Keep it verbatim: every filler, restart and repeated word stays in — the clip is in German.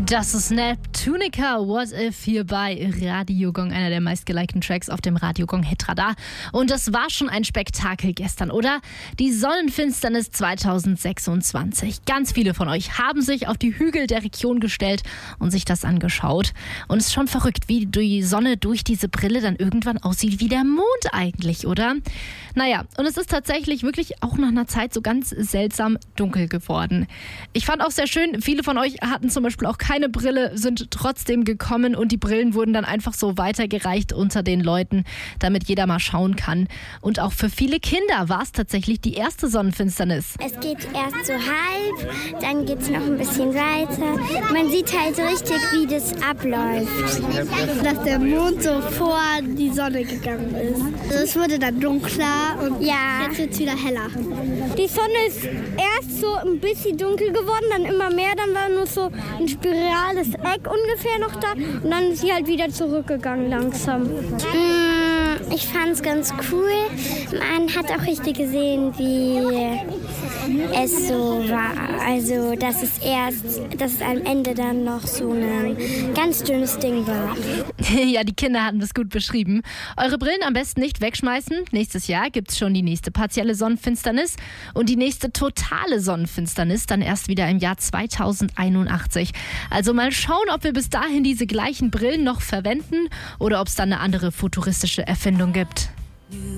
Das ist Neptunica, What If, hier bei Radio Gong, einer der meistgelikten Tracks auf dem Radio Gong Hitradar. Und das war schon ein Spektakel gestern, oder? Die Sonnenfinsternis zwanzig sechsundzwanzig. Ganz viele von euch haben sich auf die Hügel der Region gestellt und sich das angeschaut. Und es ist schon verrückt, wie die Sonne durch diese Brille dann irgendwann aussieht wie der Mond eigentlich, oder? Naja, und es ist tatsächlich wirklich auch nach einer Zeit so ganz seltsam dunkel geworden. Ich fand auch sehr schön, viele von euch hatten zum Beispiel auch keine Brille, sind trotzdem gekommen und die Brillen wurden dann einfach so weitergereicht unter den Leuten, damit jeder mal schauen kann. Und auch für viele Kinder war es tatsächlich die erste Sonnenfinsternis. Es geht erst so halb, dann geht es noch ein bisschen weiter. Man sieht halt richtig, wie das abläuft. Dass der Mond so vor die Sonne gegangen ist. Also es wurde dann dunkler und ja. Jetzt wird es wieder heller. Die Sonne ist erst so ein bisschen dunkel geworden, dann immer mehr, dann war nur so ein spirales Eck ungefähr noch da und dann ist sie halt wieder zurückgegangen langsam. Mm, ich fand es ganz cool. Man hat auch richtig gesehen, wie es so war. Also, dass es erst, dass es am Ende dann noch so ein ganz dünnes Ding war. Ja, die Kinder hatten das gut beschrieben. Eure Brillen am besten nicht wegschmeißen. Nächstes Jahr gibt es schon die nächste partielle Sonnenfinsternis und die nächste totale Sonnenfinsternis dann erst wieder im Jahr zweitausendeinundachtzig. Also mal schauen, ob wir bis dahin diese gleichen Brillen noch verwenden oder ob es dann eine andere futuristische Erfindung gibt.